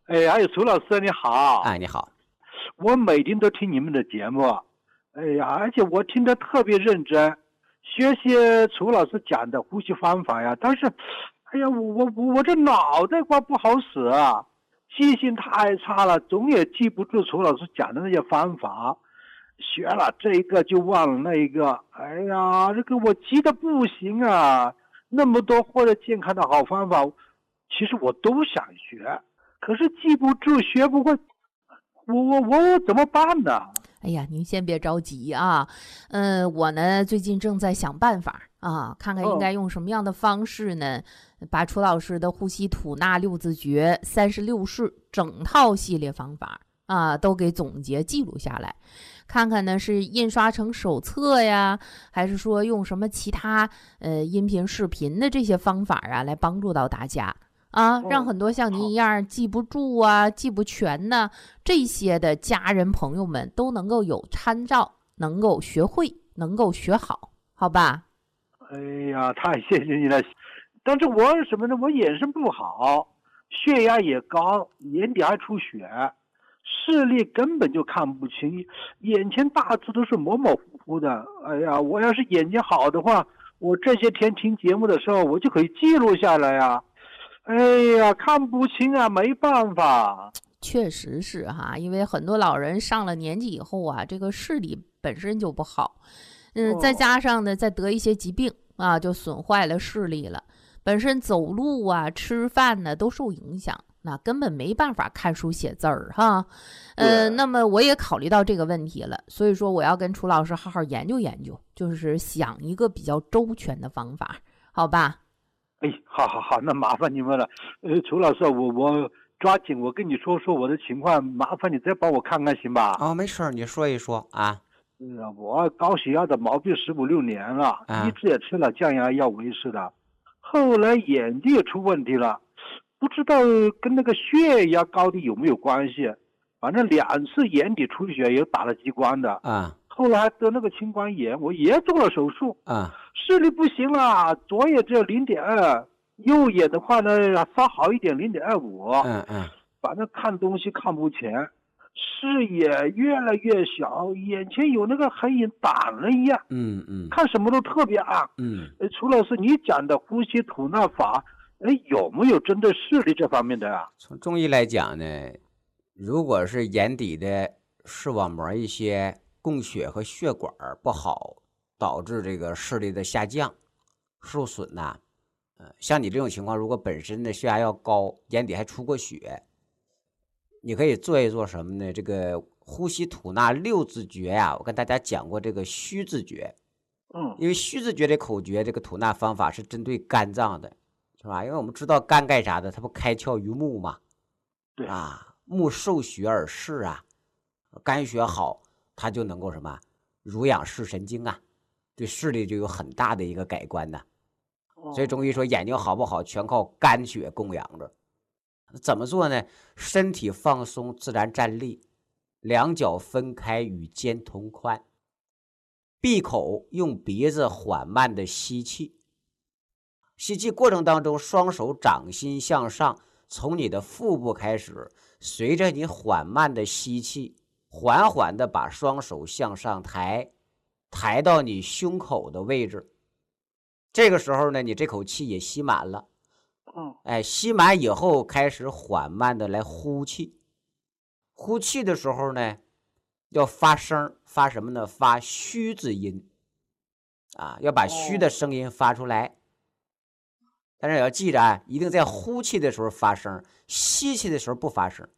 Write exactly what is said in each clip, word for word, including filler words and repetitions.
哎，还有楚老师你好。 哎，你好。 我每天都听你们的节目，哎呀，而且我听得特别认真，学习楚老师讲的呼吸方法呀。但是，哎呀，我我我这脑袋瓜不好使啊，记性太差了，总也记不住楚老师讲的那些方法，学了这一个就忘了那一个。哎呀，这个我急得不行啊！那么多获得健康的好方法，其实我都想学，可是记不住，学不会。我我我怎么办呢？ 哎呀，您先别着急啊，嗯、呃，我呢最近正在想办法啊，看看应该用什么样的方式呢，哦、把楚老师的呼吸吐纳六字诀、三十六式整套系列方法啊都给总结记录下来，看看呢是印刷成手册呀，还是说用什么其他呃音频、视频的这些方法啊来帮助到大家。啊，让很多像您一样记不住啊、记不全呢，这些的家人朋友们都能够有参照，能够学会，能够学好，好吧？ 哎呀，太谢谢你了。但是我什么呢？我眼神不好，血压也高，眼底还出血，视力根本就看不清，眼前大致都是模模糊糊的。哎呀，我要是眼睛好的话，我这些天听节目的时候，我就可以记录下来呀。哎呀，看不清啊，没办法。 确实是哈，因为很多老人上了年纪以后啊，这个视力本身就不好，嗯， 哦、 再加上呢，再得一些疾病啊，就损坏了视力了。本身走路啊、吃饭呢都受影响，那根本没办法看书写字儿哈。呃，那么我也考虑到这个问题了，所以说我要跟楚老师好好研究研究，就是想一个比较周全的方法，好吧？ 哎，好好好，那麻烦你们了。呃，楚老师，我我抓紧，我跟你说说我的情况，麻烦你再帮我看看，行吧？ 哦，没事，你说一说啊。 呃，我高血压的毛病十五六年了， 啊、 一直也吃了降压药维持的，后来眼睛也出问题了，不知道跟那个血压高低有没有关系，反正两次眼底出血也打了激光的。 啊。 后来还得那个青光眼，我也做了手术。 啊。 视力不行了，左眼只有零点二，右眼的话呢稍好一点零点二五。 嗯嗯。 反正看东西看不前，视野越来越小，眼前有那个黑影挡了一样。 嗯嗯。 看什么都特别暗。 嗯。 呃，楚老师，你讲的呼吸吐纳法，哎，有没有针对视力这方面的啊？ 从中医来讲呢，如果是眼底的视网膜一些供血和血管不好，导致这个视力的下降、受损呐、啊，呃，像你这种情况，如果本身的血压要高，眼底还出过血，你可以做一做什么呢？这个呼吸吐纳六字诀呀、啊，我跟大家讲过这个虚字诀， 嗯， 因为虚字诀这口诀，这个吐纳方法是针对肝脏的，是吧？因为我们知道肝干啥的，它不开窍于目嘛， 对啊，目受血而视啊，肝血好，它就能够什么濡养视神经啊。对视力就有很大的一个改观呢，所以中医说眼睛好不好全靠肝血供养着。怎么做呢？身体放松，自然站立，两脚分开与肩同宽，闭口用鼻子缓慢的吸气，吸气过程当中双手掌心向上，从你的腹部开始，随着你缓慢的吸气，缓缓的把双手向上抬，抬到你胸口的位置。这个时候呢，你这口气也吸满了。哎，吸满以后开始缓慢的来呼气。呼气的时候呢，要发声，发什么呢？发虚字音啊，要把虚的声音发出来。但是也要记着啊，一定在呼气的时候发声，吸气的时候不发声。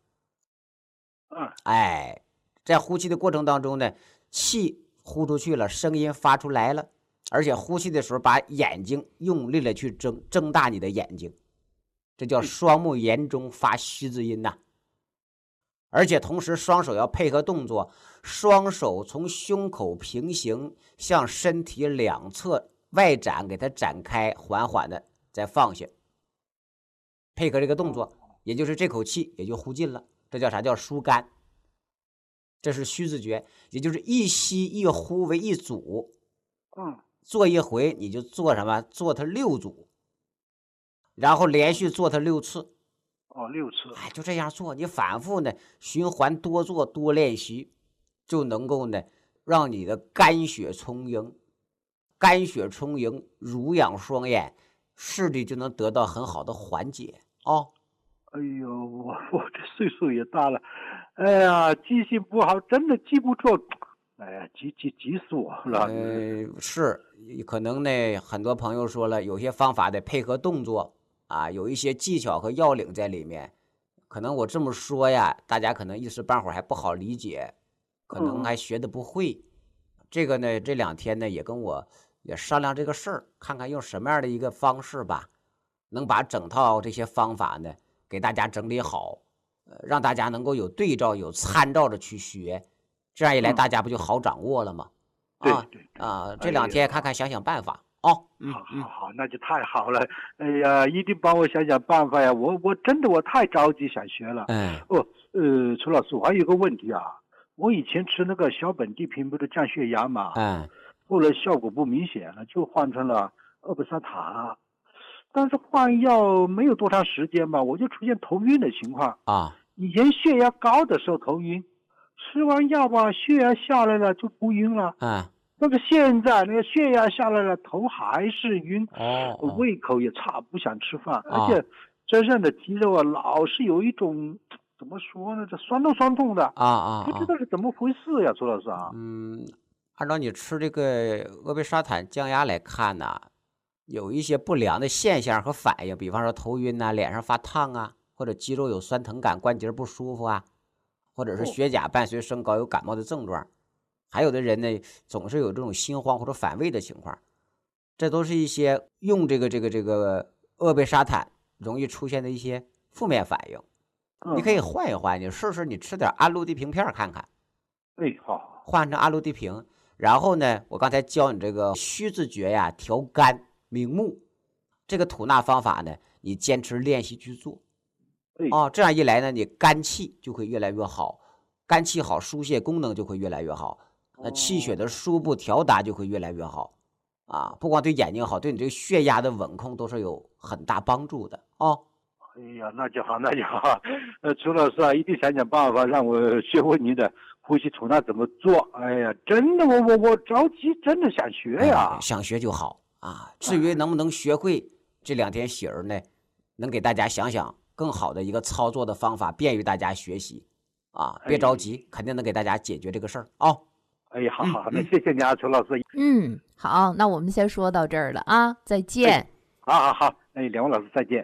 哎，在呼气的过程当中呢，气呼出去了，声音发出来了，而且呼气的时候把眼睛用力的去睁，睁大你的眼睛，这叫双目言中发虚字音呐、啊。而且同时双手要配合动作，双手从胸口平行向身体两侧外展，给它展开，缓缓的再放下，配合这个动作，也就是这口气也就呼尽了。这叫啥？叫疏肝。这是虚字诀，也就是一吸一呼为一组。 嗯， 做一回你就做什么？做它六组，然后连续做它六次。 哦，六次。 哎，就这样做，你反复呢循环多做多练习，就能够呢让你的肝血充盈，肝血充盈，濡养双眼，视力就能得到很好的缓解哦。 哎呦，我我这岁数也大了，哎呀，记性不好，真的记不住。哎呀，急急急死我了！ 呃，是，可能呢，很多朋友说了，有些方法得配合动作啊，有一些技巧和要领在里面。可能我这么说呀，大家可能一时半会儿还不好理解，可能还学的不会。这个呢，这两天呢也跟我也商量这个事儿，看看用什么样的一个方式吧，能把整套这些方法呢给大家整理好，呃，让大家能够有对照、有参照着去学，这样一来嗯大家不就好掌握了吗？ 对啊对对， 啊，这哎两天呀看看想想办法哦。嗯好好嗯好，那就太好了。哎呀，一定帮我想想办法呀！我我真的我太着急想学了。 嗯哦，呃，楚老师，我还有个问题啊，我以前吃那个小本地平不是降血压嘛， 嗯后来效果不明显了，就换成了阿布沙塔。但是换药没有多长时间吧，我就出现头晕的情况。 啊以前血压高的时候头晕，吃完药吧，血压下来了就不晕了。 嗯那个现在那个血压下来了，头还是晕， 哦哦胃口也差，不想吃饭，而啊且身上的肌肉啊，老是有一种怎么说呢，这酸痛酸痛的， 啊啊不知啊， 道是怎么回事呀，楚老师啊。 嗯，按照你吃这个阿贝沙坦降压来看呢，有一些不良的现象和反应，比方说头晕呐、脸上发烫啊，或者肌肉有酸疼感、关节不舒服啊，或者是哦血钾伴随升高有感冒的症状，还有的人呢总是有这种心慌或者反胃的情况，这都是一些用这个这个这个阿贝沙坦容易出现的一些负面反应。你可以嗯， 换一换，你试试你吃点安禄地平片儿看看， 哎，好， 换成安禄地平，然后呢，我刚才教你这个虚字诀呀，调肝明目，这个吐纳方法呢，你坚持练习去做哎， 哦，这样一来呢，你肝气就会越来越好，肝气好，疏泄功能就会越来越好，那气血的输布调达就会越来越好啊，不光对眼睛好，对你这个血压的稳控都是有很大帮助的哦。 哎呀，那就好，那就好。呃，楚老师啊，一定想想办法让我学会你的呼吸吐纳怎么做。哎呀，真的，我我我着急，真的想学呀。 哎，想学就好啊。至于能不能学会，这两天喜儿呢，能给大家想想更好的一个操作的方法，便于大家学习啊。别着急，肯定能给大家解决这个事儿啊。 哎呀，好好，那嗯谢谢你啊，楚老师。 嗯，好，那我们先说到这儿了啊，再见。 好好好，哎，两位老师再见。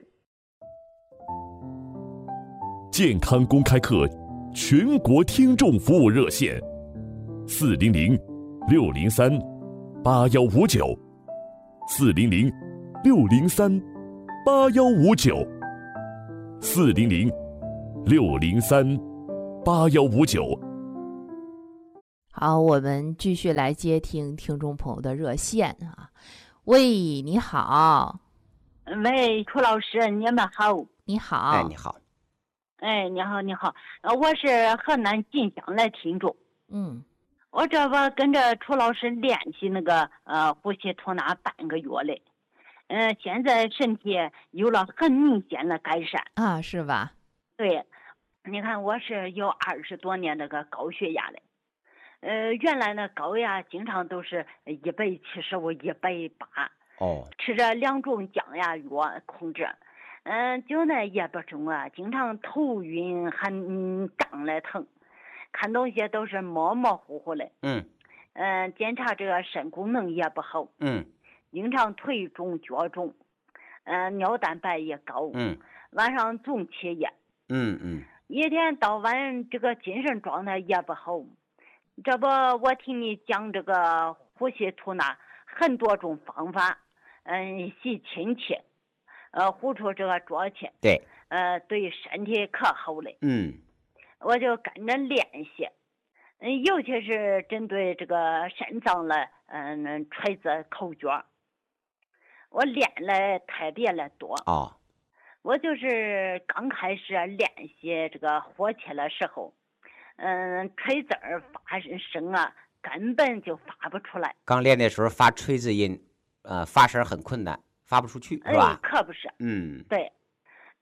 健康公开课全国听众服务热线：四零零六零三八幺五九，四零零六零三八幺五九，四零零六零三八幺五九。 好，我们继续来接听听众朋友的热线啊。喂，你好， 喂，楚老师，你们好。 你好， 哎，你好， 哎，你好，你好，呃，我是河南晋江的听众。 嗯我这不跟着楚老师练习那个呃呼吸吐纳半个月嘞，嗯、呃，现在身体有了很明显的改善。 啊，是吧？ 对，你看我是有二十多年那个高血压的，呃，原来呢高压经常都是一百七十五、一百八， 哦， 吃着两种降压药控制。嗯，就那夜不中啊，经常头晕，还嗯胀来疼，看东西都是模模糊糊的。 嗯嗯，检查这个肾功能也不好， 嗯经常腿肿脚肿，嗯，尿蛋白也高， 嗯晚上总起夜， 嗯嗯一天到晚这个精神状态也不好。这不，我听你讲这个呼吸吐纳很多种方法，嗯，吸亲气。呃，呼出这个浊气， 对， 呃，对身体可好嘞。 嗯我就跟着练习，嗯，尤其是针对这个肾脏的，嗯，锤子口诀，我练了特别的多。 哦， 我就是刚开始练习这个呼气的时候，嗯，锤子儿发声啊，根本就发不出来。 刚练的时候发吹字音，呃，发声很困难，发不出去，是哎吧，？ 可不是。 嗯对，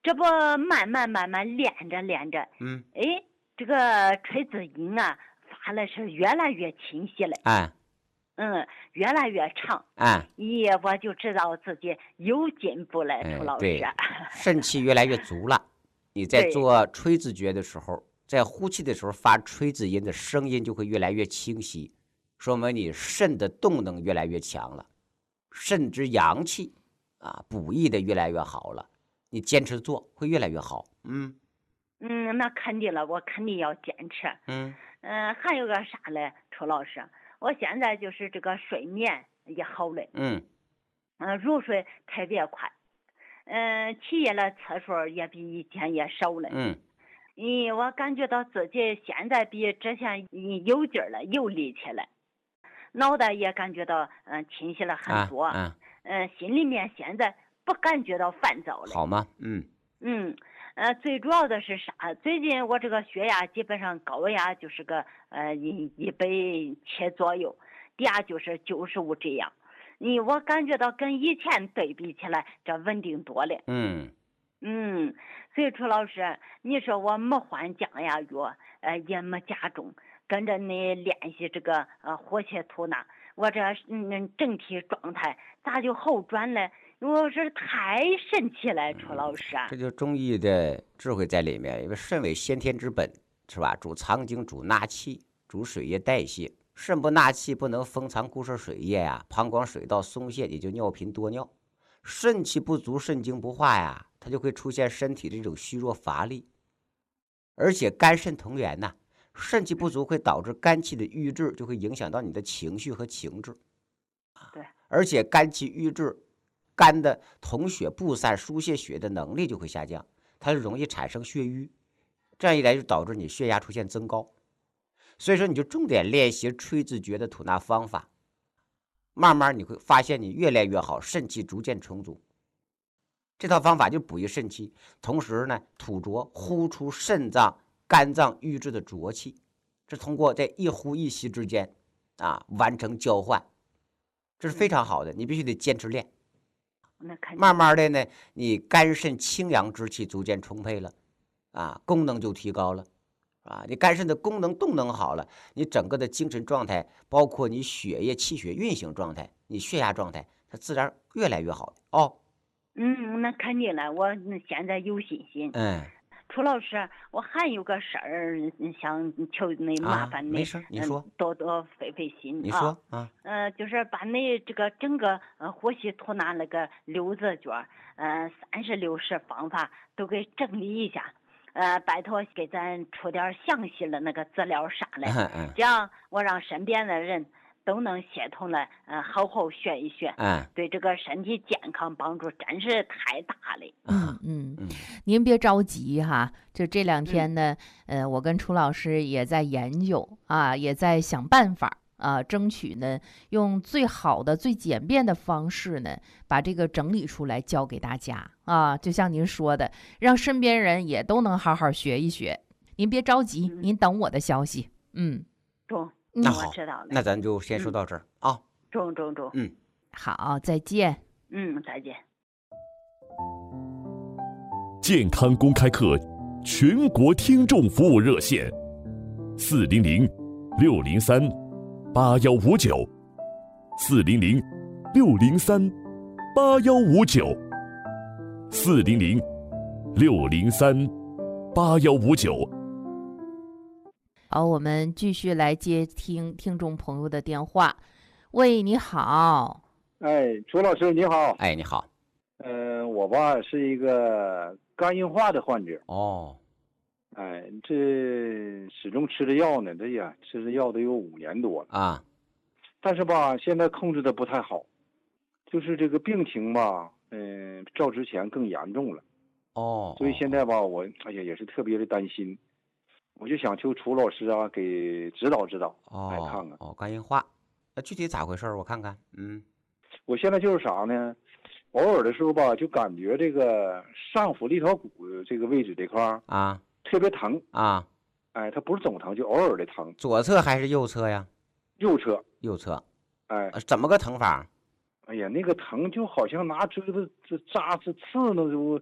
这不慢慢慢慢练着练着， 嗯， 哎，这个锤子音啊发的是越来越清晰了， 哎嗯，越来越长， 哎， 咦，我就知道自己有进步了， 哎楚老对师。 肾气越来越足了。你在对做吹子诀的时候，在呼气的时候发吹子音的声音就会越来越清晰，说明你肾的动能越来越强了，肾之阳气啊补益的越来越好了。你坚持做会越来越好。嗯嗯，那肯定了，我肯定要坚持。 嗯嗯，还有个啥嘞，楚老师，我现在就是这个睡眠也好了， 嗯嗯，入睡特别快，嗯，起夜的次数也比以前也少了。 嗯嗯，我感觉到自己现在比之前有劲儿了，有力气了，脑袋也感觉到嗯清晰了很多， 啊啊， 嗯，心里面现在不感觉到烦躁了。 好吗？嗯嗯，呃，最主要的是啥？最近我这个血压基本上高压就是个呃一一百七左右，低压就是九十五这样。你我感觉到跟以前对比起来，这稳定多了。 嗯嗯，所以楚老师，你说我没换降压药，呃，也没加重，跟着你练习这个呃活血吐纳，我这嗯整体状态咋就好转了？我是太神奇了，楚老师。 这就中医的智慧在里面，因为肾为先天之本，是吧？主藏精，主纳气，主水液代谢。肾不纳气，不能封藏固摄水液呀，膀胱水道松懈，也就尿频多尿。肾气不足，肾精不化呀，它就会出现身体这种虚弱乏力。而且肝肾同源呐，肾气不足会导致肝气的郁滞，就会影响到你的情绪和情志。 对， 而且肝气郁滞，肝的统血布散输泄血的能力就会下降，它就容易产生血瘀，这样一来就导致你血压出现增高。所以说你就重点练习吹子诀的吐纳方法，慢慢你会发现你越来越好，肾气逐渐充足。这套方法就补益肾气，同时呢吐浊呼出肾脏肝脏郁滞的浊气，这通过在一呼一吸之间啊完成交换，这是非常好的，你必须得坚持练。 那肯定慢慢的呢，你肝肾清阳之气逐渐充沛了，啊，功能就提高了，啊，你肝肾的功能动能好了，你整个的精神状态，包括你血液气血运行状态，你血压状态，它自然越来越好哦。 嗯，那肯定了，我现在有信心。 嗯， 楚老师，我还有个事儿想求你麻啊， 烦你， 没事，你说， 嗯、多多费费心你啊。 说啊， 呃，就是把你这个整个呃活血吐纳那个六字诀，呃三十六式方法都给整理一下，呃，拜托给咱出点详细的那个资料上来， 嗯嗯这样我让身边的人都能协同的，呃，好好学一学， 嗯对这个身体健康帮助真是太大了。 嗯嗯， 嗯您别着急哈，就这两天呢，呃，我跟楚老师也在研究啊，也在想办法啊，争取呢用最好的、最简便的方式呢，把这个整理出来教给大家啊。就像您说的，让身边人也都能好好学一学。您别着急， 嗯您等我的消息。嗯， 中， 那好我知道了。 那咱就先说到这儿啊。 中中中， 嗯， 好，再见。 嗯，再见。 健康公开课全国听众服务热线：四零零六零三八幺五九，四零零六零三八幺五九，四零零六零三八幺五九。 好，我们继续来接听听众朋友的电话。喂，你好。 哎，楚老师你好。 哎，你好。 呃，我吧是一个肝硬化的患者。 哦。 哎，这始终吃着药呢，这呀吃着药都有五年多了啊。 但是吧，现在控制的不太好，就是这个病情吧，嗯、呃，照之前更严重了。 哦。 所以现在吧，我哎呀也是特别的担心，我就想求楚老师啊给指导指导， 哦， 来看看。 哦，肝硬化，那具体咋回事？我看看。嗯。 我现在就是啥呢？偶尔的时候吧，就感觉这个上腹立条骨这个位置这块啊特别疼啊。 哎，它不是总疼，就偶尔的疼。 左侧还是右侧呀？ 右侧。 右侧。 哎， 怎么个疼法？ 哎呀，那个疼就好像拿锥子这扎子刺呢，就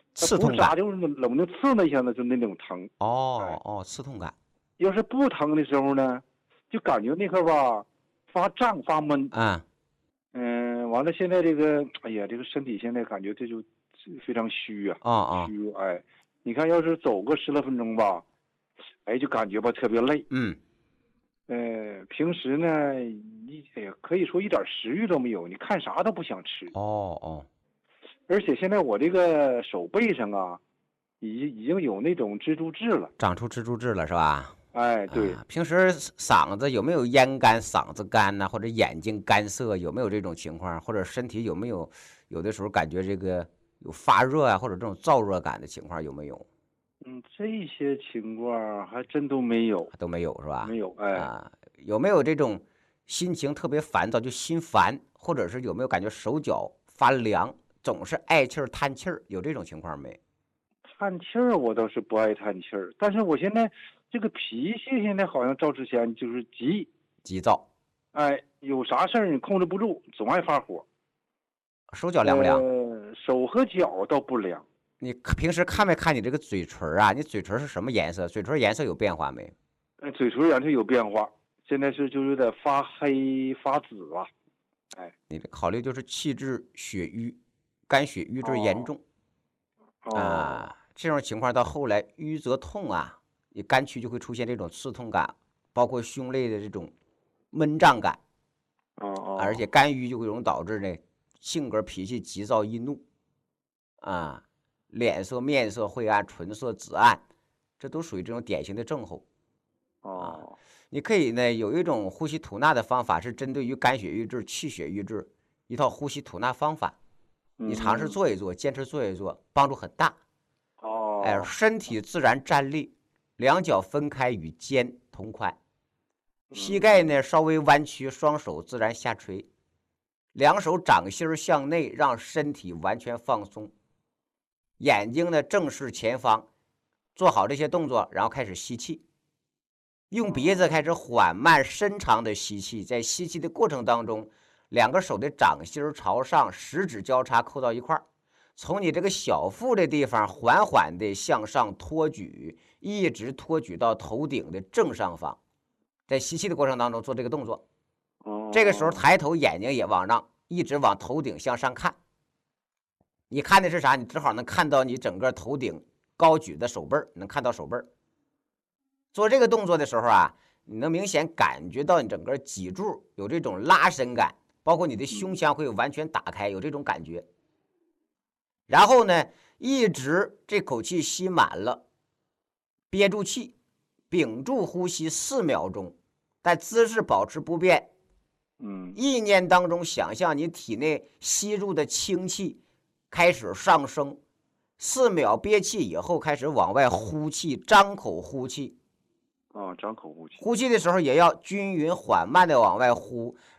刺痛感不扎就是冷的刺那一下子就那种疼。 哦哦，刺痛感。 要是不疼的时候呢，就感觉那块吧发胀发闷。 嗯嗯，完了现在这个，哎呀，这个身体现在感觉这就非常虚啊， 哦哦虚哎，你看要是走个十来分钟吧，哎，就感觉吧特别累。 嗯呃，平时呢，一哎呀，可以说一点食欲都没有，你看啥都不想吃。 哦哦而且现在我这个手背上啊，已经已经有那种蜘蛛痣了。 长出蜘蛛痣了是吧？ 哎，对， 啊，平时嗓子有没有咽干、嗓子干呐、或者眼睛干涩，有没有这种情况？或者身体有没有有的时候感觉这个有发热啊，或者这种燥热感的情况有没有？ 嗯，这些情况还真都没有， 都没有是吧？ 没有，哎， 啊，有没有这种心情特别烦躁，就心烦，或者是有没有感觉手脚发凉，总是爱气儿、叹气儿，有这种情况没？ 叹气儿我倒是不爱叹气儿，但是我现在这个脾气现在好像照之前就是急， 急躁， 哎，有啥事儿你控制不住，总爱发火。 手脚凉不凉？ 呃，手和脚倒不凉。 你平时看没看你这个嘴唇啊？你嘴唇是什么颜色？嘴唇颜色有变化没？ 呃，嘴唇颜色有变化，现在是就有点发黑发紫了。哎， 你的考虑就是气滞血瘀，肝血瘀滞严重、 哦， 啊。这种情况到后来瘀则痛啊，你肝区就会出现这种刺痛感，包括胸肋的这种闷胀感， 哦哦， 而且肝郁就会容易导致呢性格脾气急躁易怒啊，脸色面色晦暗，唇色紫暗，这都属于这种典型的症候。 哦， 你可以呢有一种呼吸吐纳的方法，是针对于肝血瘀滞、气血瘀滞一套呼吸吐纳方法，你尝试做一做，坚持做一做，帮助很大。 哦， 哎，身体自然站立，两脚分开与肩同宽，膝盖呢稍微弯曲，双手自然下垂，两手掌心向内，让身体完全放松，眼睛呢正视前方，做好这些动作，然后开始吸气，用鼻子开始缓慢深长的吸气，在吸气的过程当中，两个手的掌心朝上，食指交叉扣到一块儿，从你这个小腹的地方缓缓地向上托举，一直托举到头顶的正上方。在吸气的过程当中做这个动作，这个时候抬头，眼睛也往上，一直往头顶向上看。你看的是啥？你正好能看到你整个头顶高举的手背，能看到手背。做这个动作的时候啊，你能明显感觉到你整个脊柱有这种拉伸感，包括你的胸腔会完全打开，有这种感觉。然后呢，一直这口气吸满了，憋住气，屏住呼吸四秒钟，但姿势保持不变。 嗯， 意念当中想象你体内吸入的氢气开始上升，四秒憋气以后开始往外呼气，张口呼气。 哦，张口呼气。 呼气的时候也要均匀缓慢的往外呼，